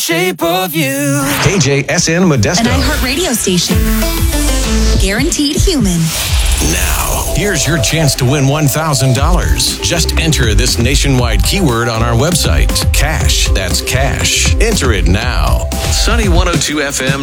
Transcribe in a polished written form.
shape of you. KJSN Modesto. An iHeartRadio station. Guaranteed human. Now, here's your chance to win $1,000. Just enter this nationwide keyword on our website. Cash. That's cash. Enter it now. Sunny 102 FM.